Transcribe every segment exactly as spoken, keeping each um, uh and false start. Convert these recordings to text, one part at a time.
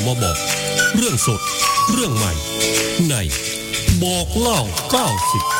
มาบอกเรื่องสดเรื่องใหม่ในบอกเล่าเก้าสิบ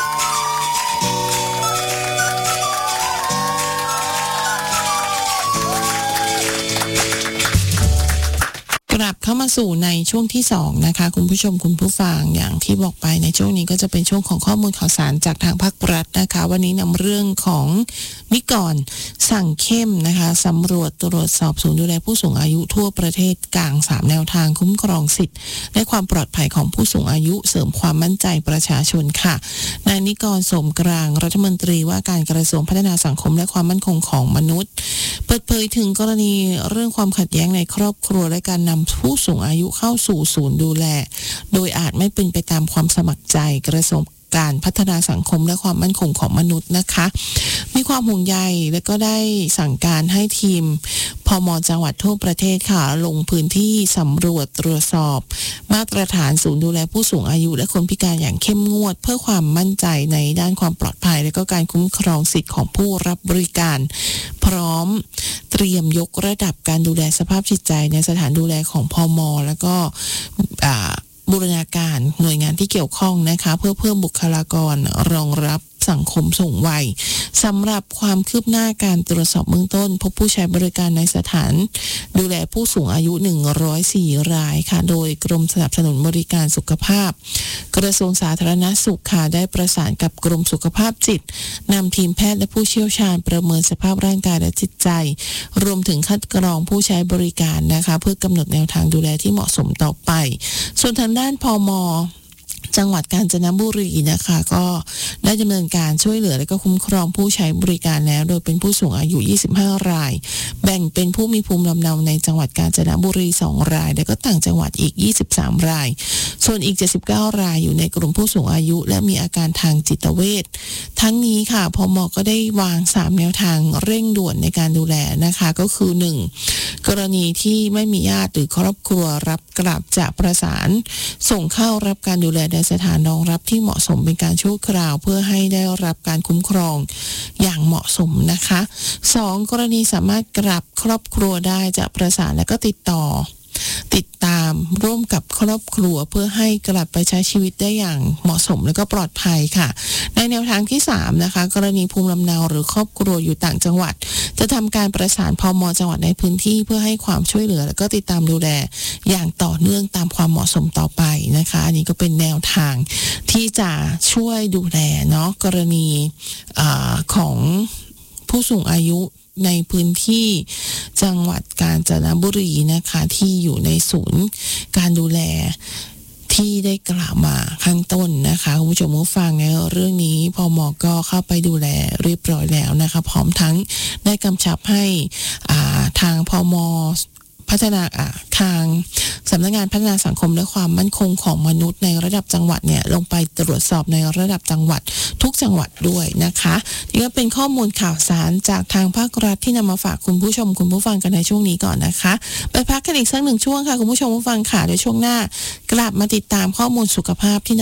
กลับเข้ามาสู่ในช่วงที่สองนะคะคุณผู้ชมคุณผู้ฟังอย่างที่บอกไปในช่วงนี้ก็จะเป็นช่วงของข้อมูลข่าวสารจากทางภาครัฐนะคะวันนี้นำเรื่องของนิกรสั่งเข้มนะคะสำรวจตรวจสอบศูนย์ดูแลผู้สูงอายุทั่วประเทศกลางสามแนวทางคุ้มครองสิทธิและความปลอดภัยของผู้สูงอายุเสริมความมั่นใจประชาชนค่ะนายนิกรสมกลางรัฐมนตรีว่าการกระทรวงพัฒนาสังคมและความมั่นคงของมนุษย์เปิดเผยถึงกรณีเรื่องความขัดแย้งในครอบครัวและการนำผู้สูงอายุเข้าสู่ศูนย์ดูแลโดยอาจไม่เป็นไปตามความสมัครใจกระทรวงการพัฒนาสังคมและความมั่นคงของมนุษย์นะคะมีความห่วงใยและก็ได้สั่งการให้ทีมพม.จังหวัดทั่วประเทศค่ะลงพื้นที่สำรวจตรวจสอบมาตรฐานศูนย์ดูแลผู้สูงอายุและคนพิการอย่างเข้มงวดเพื่อความมั่นใจในด้านความปลอดภัยและก็การคุ้มครองสิทธิของผู้รับบริการพร้อมเตรียมยกระดับการดูแลสภาพจิตใจในสถานดูแลของพม.แล้วก็อ่าบูรณาการหน่วยงานที่เกี่ยวข้องนะคะเพื่อเพิ่มบุคลากรรองรับสังคมสูงวัยสำหรับความคืบหน้าการตรวจสอบเบื้องต้นพบผู้ใช้บริการในสถานดูแลผู้สูงอายุหนึ่งร้อยสี่รายค่ะโดยกรมสนับสนุนบริการสุขภาพกระทรวงสาธารณสุขค่ะได้ประสานกับกรมสุขภาพจิตนำทีมแพทย์และผู้เชี่ยวชาญประเมินสภาพร่างกายและจิตใจรวมถึงคัดกรองผู้ใช้บริการนะคะเพื่อกำหนดแนวทางดูแลที่เหมาะสมต่อไปส่วนทางด้านพม.จังหวัดกาญจนบุรีนะคะก็ได้ดำเนินการช่วยเหลือและก็คุ้มครองผู้ใช้บริการแล้วโดยเป็นผู้สูงอายุยี่สิบห้ารายแบ่งเป็นผู้มีภูมิลำเนาในจังหวัดกาญจนบุรีสองรายและก็ต่างจังหวัดอีกยี่สิบสามรายส่วนอีกเจ็ดสิบเก้ารายอยู่ในกลุ่มผู้สูงอายุและมีอาการทางจิตเวชทั้งนี้ค่ะพม.ก็ได้วางสามแนวทางเร่งด่วนในการดูแลนะคะก็คือหนึ่งกรณีที่ไม่มีญาติหรือครอบครัวรับกลับจะประสานส่งเข้ารับการดูแลในสถานรองรับที่เหมาะสมเป็นการชั่วคราวเพื่อให้ได้รับการคุ้มครองอย่างเหมาะสมนะคะสองกรณีสามารถกลับครอบครัวได้จะประสานและก็ติดต่อติดตามร่วมกับครอบครัวเพื่อให้กลับไปใช้ชีวิตได้อย่างเหมาะสมและก็ปลอดภัยค่ะในแนวทางที่สามนะคะกรณีภูมิลำเนาหรือครอบครัวอยู่ต่างจังหวัดจะทำการประสานพม.จังหวัดในพื้นที่เพื่อให้ความช่วยเหลือและก็ติดตามดูแลอย่างต่อเนื่องตามความเหมาะสมต่อไปนะคะอันนี้ก็เป็นแนวทางที่จะช่วยดูแลเนาะกรณีอ่าของผู้สูงอายุในพื้นที่จังหวัดกาญจนบุรีนะคะที่อยู่ในศูนย์การดูแลที่ได้กล่าวมาข้างต้นนะคะคุณผู้ชมผู้ฟังในเรื่องนี้พม.ก็เข้าไปดูแลเรียบร้อยแล้วนะคะพร้อมทั้งได้กำชับให้อ่าทางพม.พัฒนาทางสำนักงานพัฒนาสังคมและความมั่นคงของมนุษย์ในระดับจังหวัดเนี่ยลงไปตรวจสอบในระดับจังหวัดทุกจังหวัดด้วยนะคะนี่ก็เป็นข้อมูลข่าวสารจากทางภาครัฐที่นำมาฝากคุณผู้ชมคุณผู้ฟังกันในช่วงนี้ก่อนนะคะไปพักกันอีกสักหนึ่งช่วงค่ะคุณผู้ชมผู้ฟังค่ะเดี๋ยวช่วงหน้ากลับมาติดตามข้อมูลสุขภาพที่